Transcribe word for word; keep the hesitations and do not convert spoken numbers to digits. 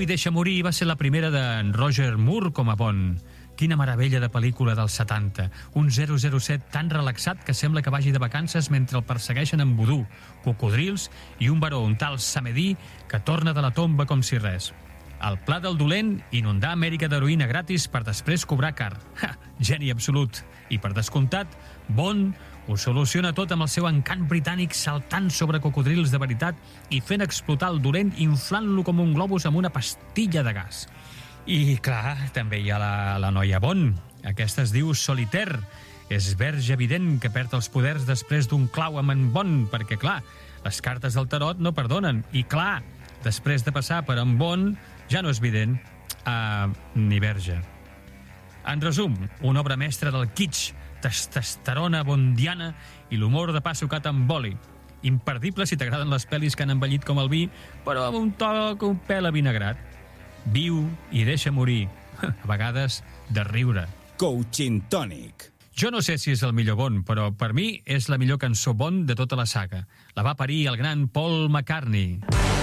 Viu i deixa morir va ser la primera de Roger Moore com a Bond. Quina meravella de pel·lícula dels setanta. Un zero zero set tan relaxat que sembla que vagi de vacances mentre el persegueixen amb vudú, cocodrils i un baró, un tal Samedi, que torna de la tomba com si res. El pla del dolent, inundar Amèrica d'heroïna gratis per després cobrar car. Ha, geni absolut. I per descomptat, Bond ho soluciona tot amb el seu encant britànic saltant sobre cocodrils de veritat i fent explotar el dolent inflant-lo com un globus amb una pastilla de gas. I, clar, també hi ha la, la noia Bond. Aquesta es diu Solitaire. És verge evident que perd els poders després d'un clau amb en Bond, perquè, clar, les cartes del tarot no perdonen. I, clar, després de passar per en Bond, ja no és vident, uh, ni verge. En resum, una obra mestra del kitsch, testosterona bondiana i l'humor de pa sucat amb oli. Imperdible si t'agraden les pel·lis que han envellit com el vi, però amb un toc un pèl avinagrat. Viu i deixa morir, a vegades de riure. Coaching Tònic. Jo no sé si és el millor Bond, però per mi és la millor cançó Bond de tota la saga. La va parir el gran Paul McCartney.